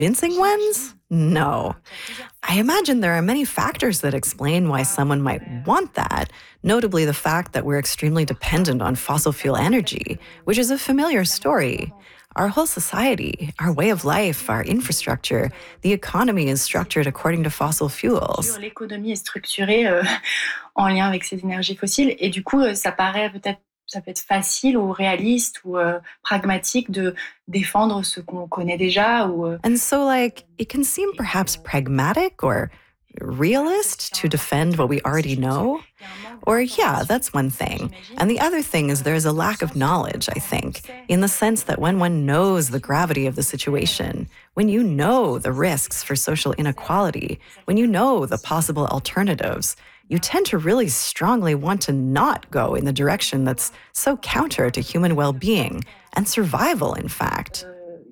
Convincing ones? No. I imagine there are many factors that explain why someone might want that, notably the fact that we're extremely dependent on fossil fuel energy, which is a familiar story. Our whole society, our way of life, our infrastructure, the economy is structured according to fossil fuels. L'économie est structurée en lien avec ces énergies fossiles et du coup, ça peut être facile ou réaliste ou pragmatique de défendre ce qu'on connaît déjà And so, it can seem perhaps pragmatic or realist to defend what we already know. Or, yeah, that's one thing. And the other thing is there's a lack of knowledge, I think, in the sense that when one knows the gravity of the situation, when you know the risks for social inequality, when you know the possible alternatives, you tend to really strongly want to not go in the direction that's so counter to human well-being and survival, in fact.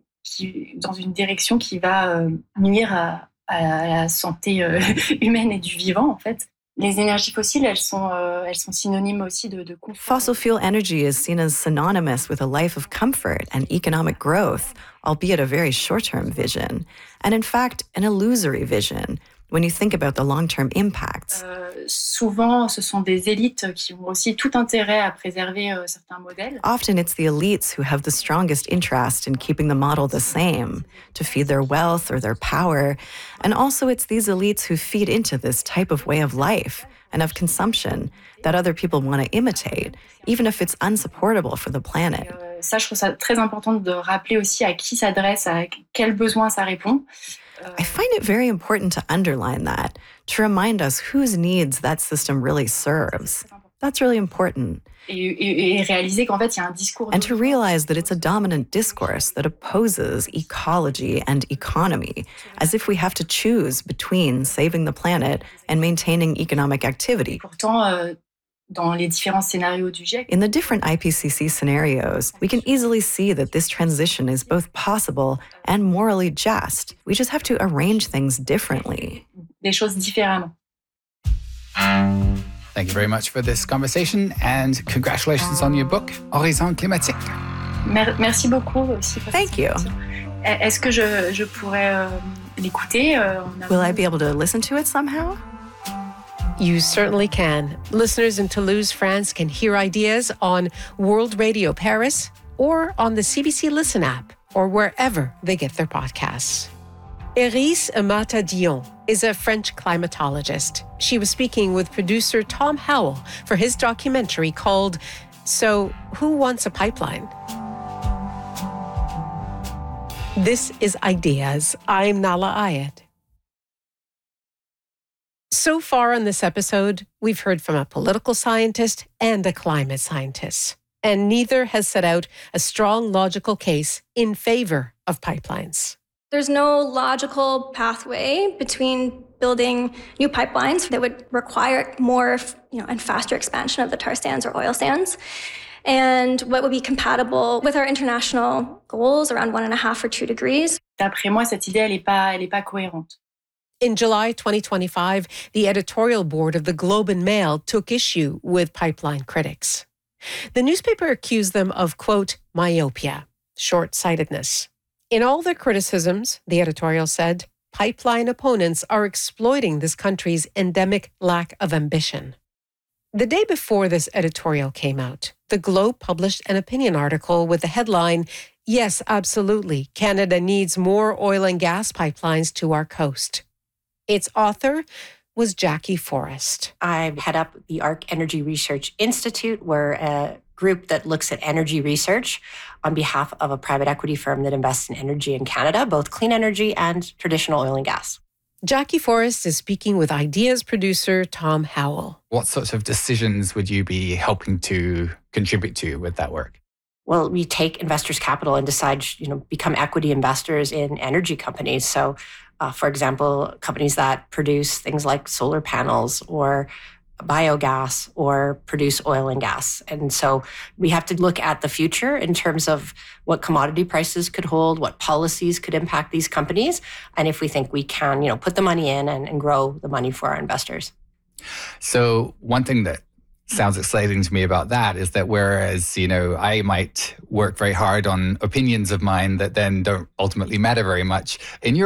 Dans une direction qui va nuire à la santé humaine et du vivant, en fait. Les énergies fossiles, elles sont synonymes aussi de confort. Fossil fuel energy is seen as synonymous with a life of comfort and economic growth, albeit a very short-term vision, and in fact, an illusory vision when you think about the long-term impacts. Souvent, ce sont des élites qui ont aussi tout intérêt à préserver certains modèles. Often it's the elites who have the strongest interest in keeping the model the same, to feed their wealth or their power. And also it's these elites who feed into this type of way of life and of consumption that other people want to imitate, even if it's unsupportable for the planet. Ça, je trouve ça très important de rappeler aussi à qui s'adresse, à quels besoins ça répond. I find it very important to underline that, to remind us whose needs that system really serves. That's really important. Et réaliser qu'en fait, il y a un discours. And to realize that it's a dominant discourse that opposes ecology and economy, as if we have to choose between saving the planet and maintaining economic activity. Pourtant, dans les différents scénarios du GIEC. In the different IPCC scenarios, we can easily see that this transition is both possible and morally just. We just have to arrange things differently. Les choses différemment. Thank you very much for this conversation and congratulations on your book, Horizon Climatique. Merci beaucoup aussi. Thank you. Est-ce que je pourrais l'écouter? Will I be able to listen to it somehow? You certainly can. Listeners in Toulouse, France can hear ideas on World Radio Paris or on the CBC Listen app or wherever they get their podcasts. Eris Amata-Dion is a French climatologist. She was speaking with producer Tom Howell for his documentary called So Who Wants a Pipeline? This is Ideas. I'm Nala Ayed. So far on this episode, we've heard from a political scientist and a climate scientist, and neither has set out a strong logical case in favor of pipelines. There's no logical pathway between building new pipelines that would require more, and faster expansion of the tar sands or oil sands, and what would be compatible with our international goals around 1.5 or 2 degrees. D'après moi, cette idée, elle est pas cohérente. In July 2025, the editorial board of the Globe and Mail took issue with pipeline critics. The newspaper accused them of, quote, myopia, short-sightedness. In all their criticisms, the editorial said, pipeline opponents are exploiting this country's endemic lack of ambition. The day before this editorial came out, the Globe published an opinion article with the headline, Yes, absolutely, Canada needs more oil and gas pipelines to our coast. Its author was Jackie Forrest. I head up the ARC Energy Research Institute. We're a group that looks at energy research on behalf of a private equity firm that invests in energy in Canada, both clean energy and traditional oil and gas. Jackie Forrest is speaking with Ideas producer Tom Howell. What sorts of decisions would you be helping to contribute to with that work? Well, we take investors' capital and decide, become equity investors in energy companies. So, for example, companies that produce things like solar panels or biogas or produce oil and gas. And so we have to look at the future in terms of what commodity prices could hold, what policies could impact these companies, and if we think we can, put the money in and grow the money for our investors. So one thing that sounds exciting to me about that is that whereas, I might work very hard on opinions of mine that then don't ultimately matter very much, in your